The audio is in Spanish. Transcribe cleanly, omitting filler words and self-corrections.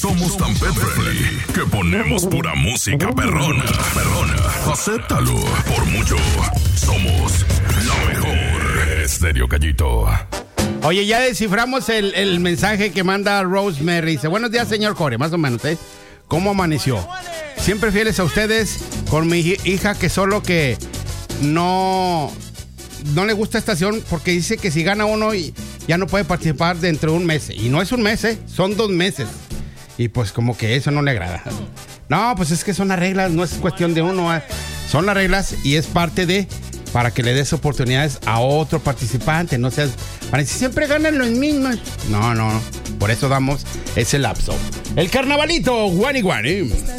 Somos tan pet friendly que ponemos pura música perrona. Acéptalo. Por mucho, somos la mejor. Estéreo Gallito. Oye, ya desciframos el mensaje que manda Rosemary. Dice, buenos días, señor Core, más o menos, ¿eh? ¿Cómo amaneció? Siempre fieles a ustedes, con mi hija que solo que no le gusta estación porque dice que si gana uno ya no puede participar dentro de un mes. Y no es un mes, son 2 meses. Y pues como que eso no le agrada. No, pues es que son las reglas, no es cuestión de uno. Son las reglas y es parte de... para que le des oportunidades a otro participante. No seas... para decir, siempre ganan los mismos. No. Por eso damos ese lapso. El carnavalito, guani guani.